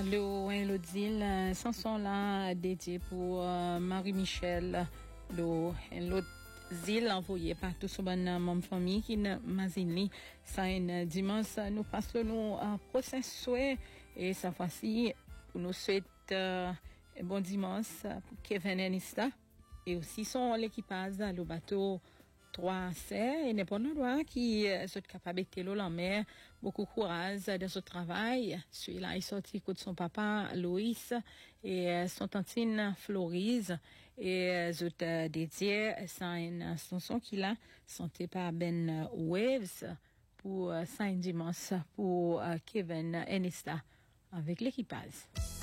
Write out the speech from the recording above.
L'autre chanson là dédiée pour Marie-Michel, l'autre zile envoyé par tout ce bon mon famille qui m'azini ça un dimanche nous passons nous prochain souhait et cette fois-ci nous souhaite un bon dimanche pour Kevin Enista et aussi son l'équipage le bateau 3C et n'importe quoi qui sont capables de l'eau en mer beaucoup courage de ce travail celui-là il sorti de son papa Loïs et son tantine Florise et je dédié ça une chanson qu'il a chanté par Ben Waves pour Saint Dimanche pour Kevin Enista avec l'équipage.